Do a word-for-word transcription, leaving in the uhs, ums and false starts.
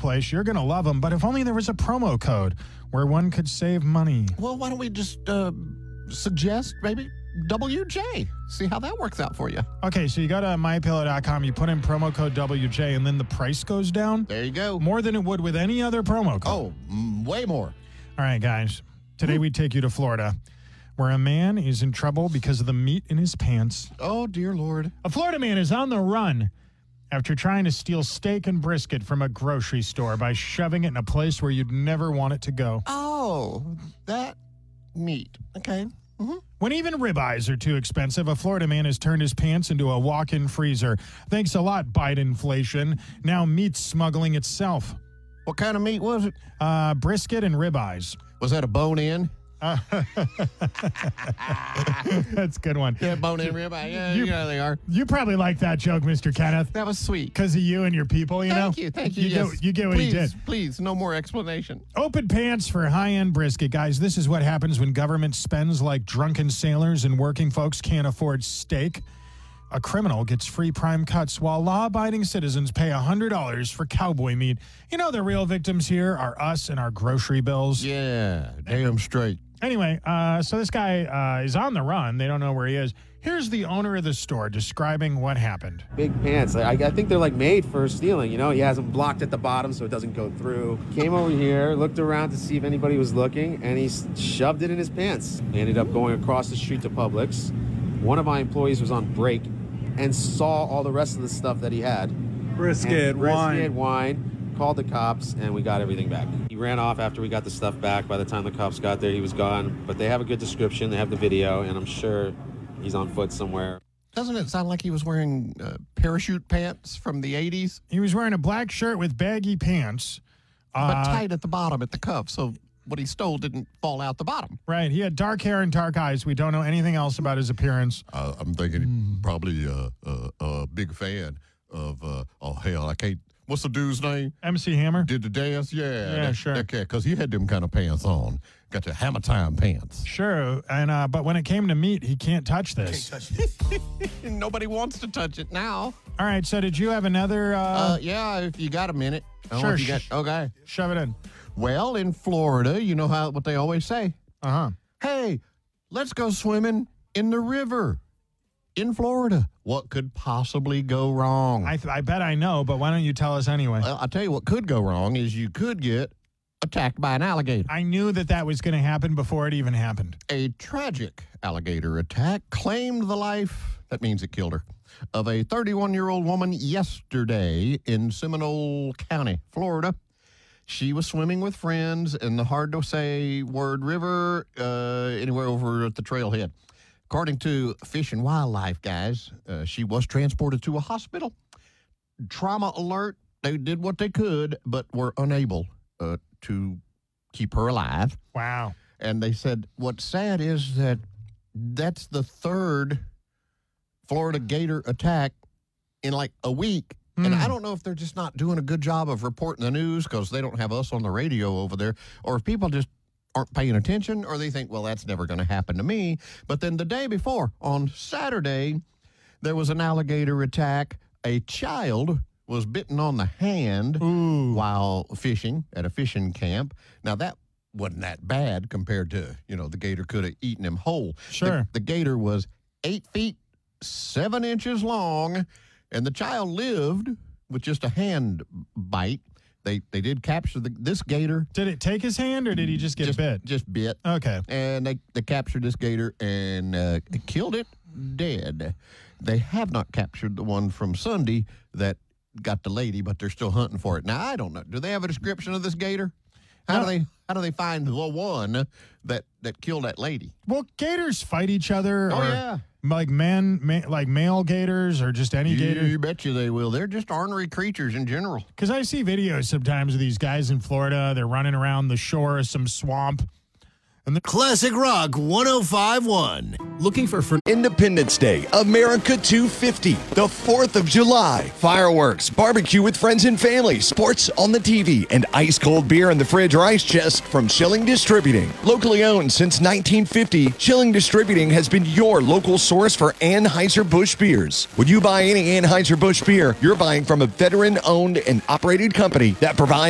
place. You're going to love them, but if only there was a promo code where one could save money. Well, why don't we just uh, suggest maybe W J? See how that works out for you. Okay, so you go to my pillow dot com, you put in promo code W J, and then the price goes down? There you go. More than it would with any other promo code. Oh, mm, way more. All right, guys. Today we take you to Florida, where a man is in trouble because of the meat in his pants. Oh, dear Lord. A Florida man is on the run after trying to steal steak and brisket from a grocery store by shoving it in a place where you'd never want it to go. Oh, that meat. Okay. Mm-hmm. When even ribeyes are too expensive, a Florida man has turned his pants into a walk-in freezer. Thanks a lot, Biden inflation. Now meat's smuggling itself. What kind of meat was it? Uh, brisket and ribeyes. Was that a bone-in? Uh, That's a good one. Yeah, bone-in ribeye. Yeah, You- you know they are. You probably like that joke, Mister Kenneth, That was sweet. because of you and your people, you know? Thank you, thank you. You, yes. get, you get what please, he did. Please, no more explanation. Open pants for high-end brisket. Guys, this is what happens when government spends like drunken sailors and working folks can't afford steak. A criminal gets free prime cuts while law-abiding citizens pay one hundred dollars for cowboy meat. You know the real victims here are us and our grocery bills. Yeah, damn straight. Anyway, uh, so this guy uh, is on the run. They don't know where he is. Here's the owner of the store describing what happened. Big pants. I, I think they're like made for stealing, you know? He has them blocked at the bottom so it doesn't go through. Came over here, looked around to see if anybody was looking, and he s- shoved it in his pants. He ended up going across the street to Publix. One of my employees was on break and saw all the rest of the stuff that he had. Brisket, And brisket, wine. wine, called the cops, and we got everything back. He ran off after we got the stuff back. By the time the cops got there, he was gone. But they have a good description. They have the video, and I'm sure he's on foot somewhere. Doesn't it sound like he was wearing uh, parachute pants from the eighties? He was wearing a black shirt with baggy pants. But Uh, tight at the bottom at the cuff, so what he stole didn't fall out the bottom. Right. He had dark hair and dark eyes. We don't know anything else about his appearance. Uh, I'm thinking probably a uh, uh, uh, big fan of, uh, oh, hell, I can't, what's the dude's name? M C Hammer? Did the dance? Yeah. Yeah, that, sure. That cat, because he had them kind of pants on. Got the hammer time pants. Sure. And uh, but when it came to meat, he can't touch this. Nobody wants to touch it now. All right. So did you have another? Uh, Uh, yeah, if you got a minute. I don't know Sure, if you got- sh- okay. shove it in. Well, in Florida, you know how what they always say. Uh huh. Hey, let's go swimming in the river in Florida. What could possibly go wrong? I th- I bet I know, but why don't you tell us anyway? well, I'll tell you what could go wrong is you could get attacked by an alligator. I knew that that was going to happen before it even happened. A tragic alligator attack claimed the life, that means it killed her, of a thirty-one-year-old woman yesterday in Seminole County, Florida. She was swimming with friends in the hard-to-say word river, uh, anywhere over at the trailhead. According to Fish and Wildlife guys, uh, she was transported to a hospital. Trauma alert. They did what they could, but were unable uh, to keep her alive. Wow. And they said what's sad is that that's the third Florida gator attack in like a week. And I don't know if they're just not doing a good job of reporting the news because they don't have us on the radio over there, or if people just aren't paying attention, or they think, well, that's never going to happen to me. But then the day before, on Saturday, there was an alligator attack. A child was bitten on the hand Ooh. while fishing at a fishing camp. Now, that wasn't that bad compared to, you know, the gator could have eaten him whole. Sure. The, the gator was eight feet, seven inches long, and the child lived with just a hand bite. They they did capture the, this gator. Did it take his hand or did he just get just, bit? Just bit. Okay. And they, they captured this gator and uh, killed it dead. They have not captured the one from Sunday that got the lady, but they're still hunting for it. Now, I don't know. Do they have a description of this gator? How No. do they how do they find the one that, that killed that lady? Well, gators fight each other. Oh, or yeah. Like man, ma- like male gators or just any gator. You bet you they will. They're just ornery creatures in general. Because I see videos sometimes of these guys in Florida. They're running around the shore of some swamp. Classic Rock one oh five point one. Looking for for Independence Day, America two fifty, the fourth of July. Fireworks, barbecue with friends and family, sports on the T V, and ice cold beer in the fridge or ice chest from Schilling Distributing. Locally owned since nineteen fifty, Schilling Distributing has been your local source for Anheuser-Busch beers. When you buy any Anheuser-Busch beer, you're buying from a veteran-owned and operated company that provides